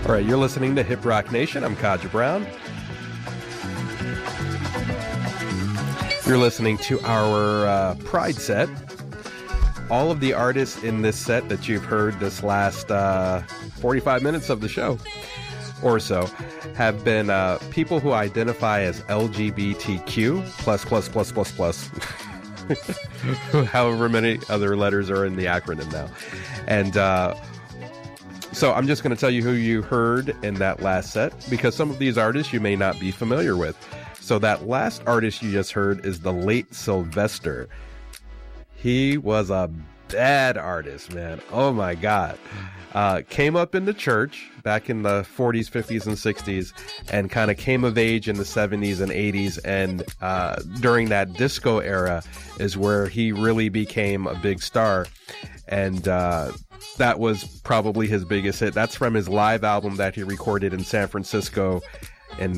All right, you're listening to Hip Rock Nation. I'm Kaja Brown. You're listening to our Pride set. All of the artists in this set that you've heard this last 45 minutes of the show or so have been people who identify as LGBTQ plus. However many other letters are in the acronym now. And so I'm just going to tell you who you heard in that last set, because some of these artists you may not be familiar with. So that last artist you just heard is the late Sylvester. He was a bad artist, man. Oh my God. Came up in the church back in the 40s, 50s, and 60s, and kind of came of age in the 70s and 80s. And during that disco era is where he really became a big star. And that was probably his biggest hit. That's from his live album that he recorded in San Francisco in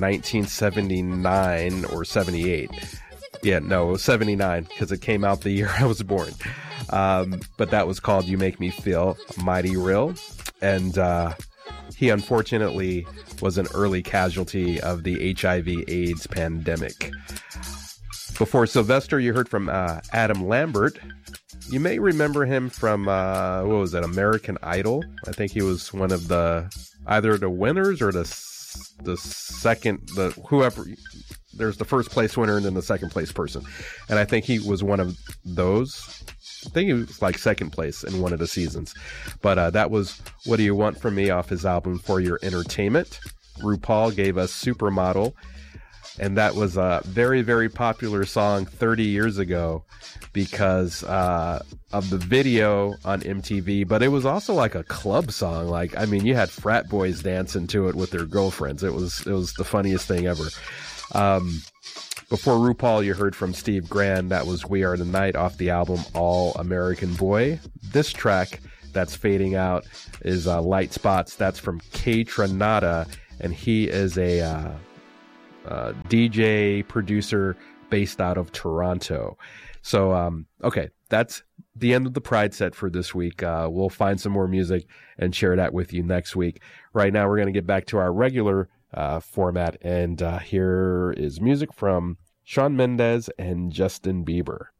1979 or 78. Yeah, no, it was 79 because it came out the year I was born. But that was called You Make Me Feel Mighty Real. And he unfortunately was an early casualty of the HIV/AIDS pandemic. Before Sylvester, you heard from Adam Lambert. You may remember him from, what was it, American Idol? I think he was one of either the winners or the second, whoever. There's the first place winner and then the second place person. And I think he was one of those. I think he was like second place in one of the seasons. But that was What Do You Want From Me off his album For Your Entertainment. RuPaul gave us Supermodel. And that was a very, very popular song 30 years ago because of the video on MTV. But it was also like a club song. Like, I mean, you had frat boys dancing to it with their girlfriends. It was the funniest thing ever. Before RuPaul, you heard from Steve Grand. That was We Are the Night off the album All American Boy. This track that's fading out is Light Spots. That's from Kaytranada, and he is a DJ producer based out of Toronto. So, okay, that's the end of the Pride set for this week. We'll find some more music and share that with you next week. Right now, we're going to get back to our regular format, and here is music from Shawn Mendes and Justin Bieber.